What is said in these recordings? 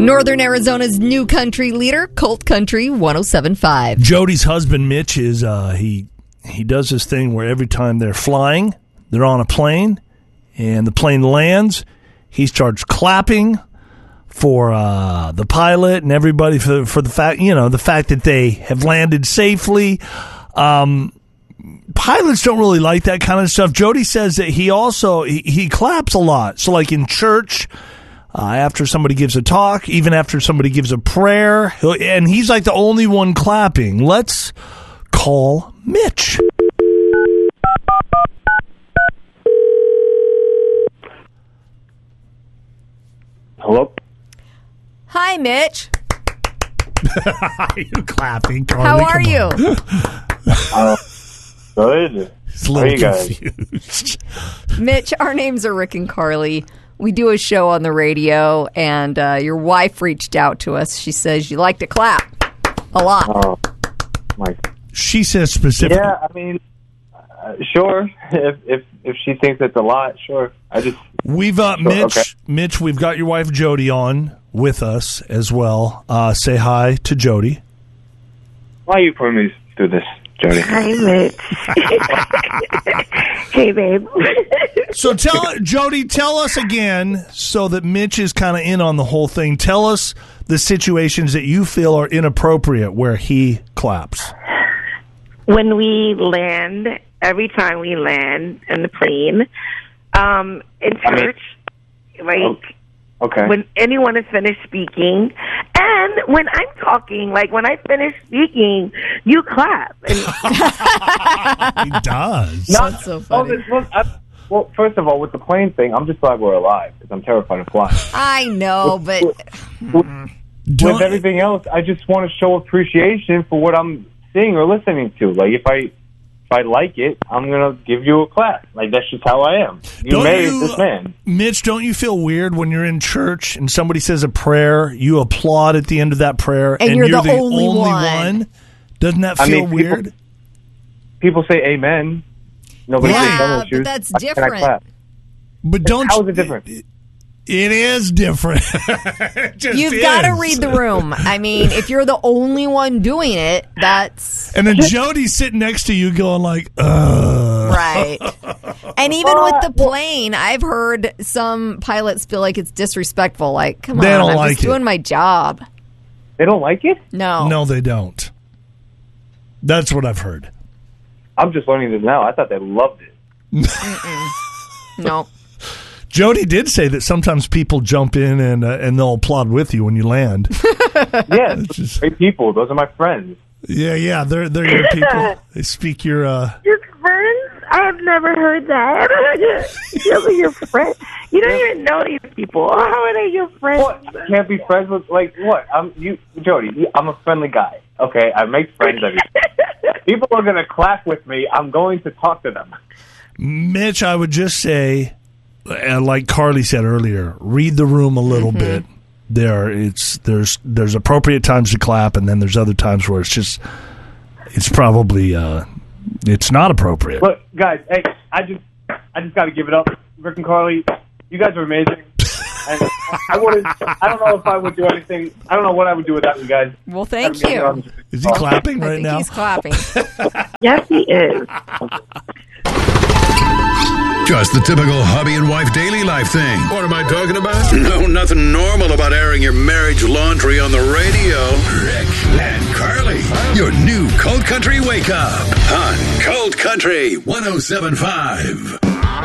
Northern Arizona's new country leader, Colt Country 107.5. Jody's husband, Mitch, is he does this thing where every time they're flying, they're on a plane, and the plane lands, he starts clapping for the pilot and everybody for the fact that they have landed safely. Pilots don't really like that kind of stuff. Jody says that he claps a lot. So like in church, after somebody gives a talk, even after somebody gives a prayer, and he's like the only one clapping. Let's call Mitch. Hello? Hi, Mitch. You clapping, Carly? How are you? Good. He's a little confused. Mitch, our names are Rick and Carly. We do a show on the radio, and your wife reached out to us. She says you like to clap a lot. Oh, my. She says specifically. Yeah, I mean, sure. If she thinks it's a lot, sure. We've Mitch. Okay. Mitch, we've got your wife Jody on with us as well. Say hi to Jody. Why are you putting me through this, Jody? Hi, Mitch. Hey, babe. So Jody, tell us again, so that Mitch is kind of in on the whole thing. Tell us the situations that you feel are inappropriate where he claps. When we land, every time we land in the plane, in church, okay. When anyone is finished speaking, and when I'm talking, like when I finish speaking, you clap. And he does. That's so funny. Well, first of all, with the plane thing, I'm just glad we're alive because I'm terrified of flying. I know, but with everything else, I just want to show appreciation for what I'm seeing or listening to. Like if I like it, I'm gonna give you a clap. Like that's just how I am. You made this man. Mitch, don't you feel weird when you're in church and somebody says a prayer, you applaud at the end of that prayer, and you're the only one? Doesn't that feel weird? People say amen. Nobody says amen. But that's different. But how is it different? It is different. You've got to read the room. I mean, if you're the only one doing it, that's... And then Jody's sitting next to you going like, ugh. Right. And even with the plane, I've heard some pilots feel like it's disrespectful. Like, come on, I'm just doing my job. They don't like it? No. No, they don't. That's what I've heard. I'm just learning this now. I thought they loved it. No. Jody did say that sometimes people jump in and they'll applaud with you when you land. Yeah, great people. Those are my friends. Yeah, they're your people. They speak your... Your friends? I've never heard that. Those are your friends. You don't even know these people. How are they your friends? What? I can't be friends with, like, what? Jody, I'm a friendly guy. Okay, I make friends every day. People are going to clap with me. I'm going to talk to them. Mitch, I would just say... like Carly said earlier, read the room a little bit. There's appropriate times to clap, and then there's other times where it's probably it's not appropriate. Look, guys, hey, I just got to give it up, Rick and Carly. You guys are amazing. And I don't know if I would do anything. I don't know what I would do without you guys. Well, thank you. Is he clapping right now? He's clapping. Yes, he is. Just the typical hubby and wife daily life thing. What am I talking about? No, nothing normal about airing your marriage laundry on the radio. Rick and Carly, your new Cold Country Wake Up on Cold Country 107.5.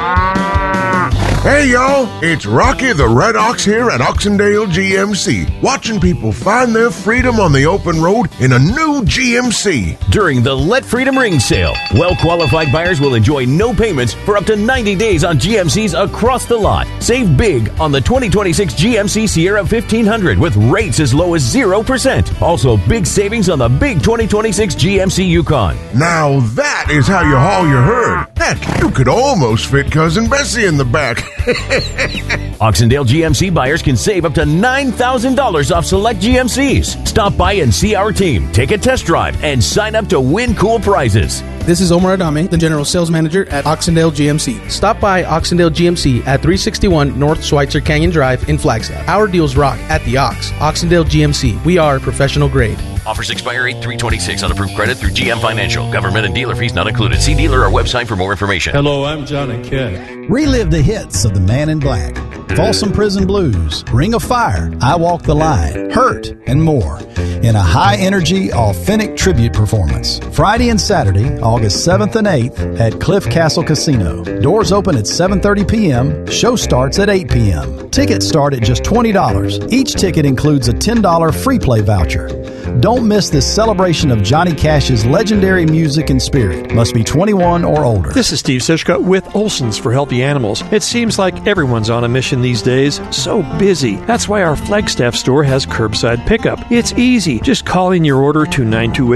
Hey, y'all, it's Rocky the Red Ox here at Oxendale GMC, watching people find their freedom on the open road in a new GMC. During the Let Freedom Ring sale, well-qualified buyers will enjoy no payments for up to 90 days on GMCs across the lot. Save big on the 2026 GMC Sierra 1500 with rates as low as 0%. Also, big savings on the big 2026 GMC Yukon. Now that is how you haul your herd. Heck, you could almost fit Cousin Bessie in the back. Oxendale GMC buyers can save up to $9,000 off select GMCs. Stop by and see our team, take a test drive, and sign up to win cool prizes. This is Omar Adame, the General Sales Manager at Oxendale GMC. Stop by Oxendale GMC at 361 North Schweitzer Canyon Drive in Flagstaff. Our deals rock at the Ox. Oxendale GMC. We are professional grade. Offers expire 8/3/26 on approved credit through GM Financial. Government and dealer fees not included. See dealer or website for more information. Hello, I'm John and Ken. Relive the hits of the Man in Black, Folsom Prison Blues, Ring of Fire, I Walk the Line, Hurt, and more in a high-energy, authentic tribute performance. Friday and Saturday, August 7th and 8th at Cliff Castle Casino. Doors open at 7:30 p.m. Show starts at 8 p.m. Tickets start at just $20. Each ticket includes a $10 free play voucher. Don't miss this celebration of Johnny Cash's legendary music and spirit. Must be 21 or older. This is Steve Sischka with Olson's for Healthy Animals. It seems like everyone's on a mission these days. So busy. That's why our Flagstaff store has curbside pickup. It's easy. Just call in your order to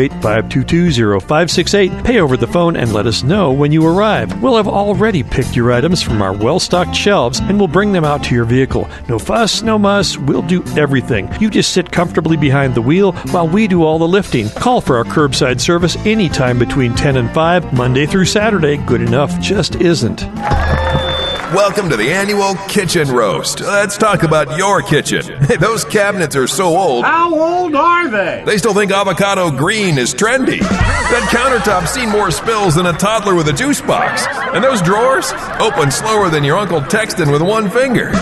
928-522-0568. Pay over the phone and let us know when you arrive. We'll have already picked your items from our well-stocked shelves and we'll bring them out to your vehicle. No fuss, no muss. We'll do everything. You just sit comfortably behind the wheel while we do all the lifting. Call for our curbside service anytime between 10 and 5, Monday through Saturday. Good enough just isn't. Welcome to the annual Kitchen Roast. Let's talk about your kitchen. Hey, those cabinets are so old. How old are they? They still think avocado green is trendy. That countertop's seen more spills than a toddler with a juice box. And those drawers open slower than your uncle texting with one finger.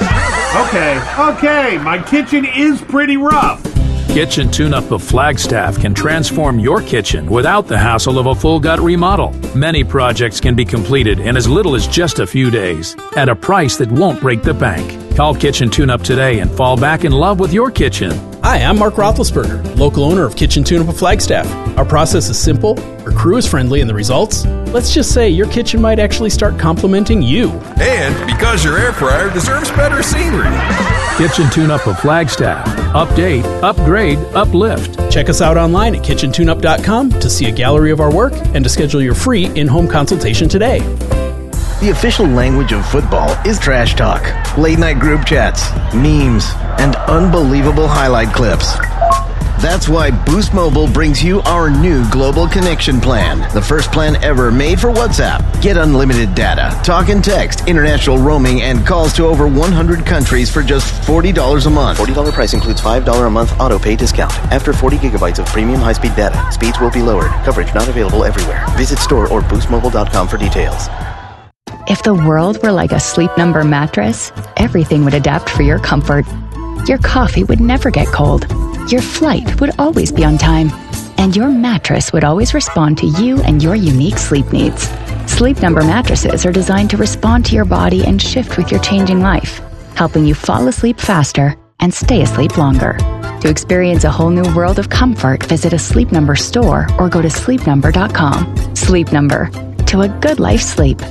Okay, my kitchen is pretty rough. Kitchen Tune-Up of Flagstaff can transform your kitchen without the hassle of a full gut remodel. Many projects can be completed in as little as just a few days at a price that won't break the bank. Call Kitchen Tune-Up today and fall back in love with your kitchen. Hi, I'm Mark Roethlisberger, local owner of Kitchen Tune-Up of Flagstaff. Our process is simple, our crew is friendly, and the results? Let's just say your kitchen might actually start complimenting you. And because your air fryer deserves better scenery. Kitchen Tune-Up of Flagstaff. Update, upgrade, uplift. Check us out online at kitchentuneup.com to see a gallery of our work and to schedule your free in-home consultation today. The official language of football is trash talk, late-night group chats, memes, and unbelievable highlight clips. That's why Boost Mobile brings you our new Global Connection Plan, the first plan ever made for WhatsApp. Get unlimited data, talk and text, international roaming, and calls to over 100 countries for just $40 a month. $40 price includes $5 a month auto pay discount. After 40 gigabytes of premium high-speed data, speeds will be lowered. Coverage not available everywhere. Visit store or boostmobile.com for details. If the world were like a Sleep Number mattress, everything would adapt for your comfort. Your coffee would never get cold. Your flight would always be on time. And your mattress would always respond to you and your unique sleep needs. Sleep Number mattresses are designed to respond to your body and shift with your changing life, helping you fall asleep faster and stay asleep longer. To experience a whole new world of comfort, visit a Sleep Number store or go to sleepnumber.com. Sleep Number. To a good life sleep.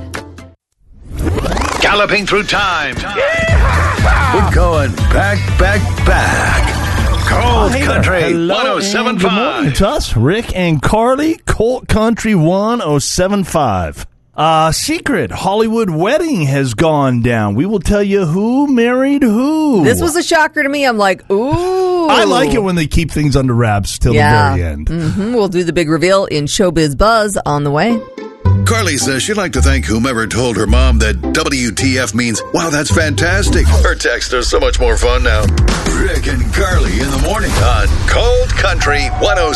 Galloping through time. We're going back. Cold Country 107.5. Good morning to us, Rick and Carly, Cold Country 107.5. Secret Hollywood wedding has gone down. We will tell you who married who. This was a shocker to me. I'm like, ooh. I like it when they keep things under wraps till the very end. Mm-hmm. We'll do the big reveal in Showbiz Buzz on the way. Carly says she'd like to thank whomever told her mom that WTF means, wow, that's fantastic. Her texts are so much more fun now. Rick and Carly in the morning on Cold Country 107.5.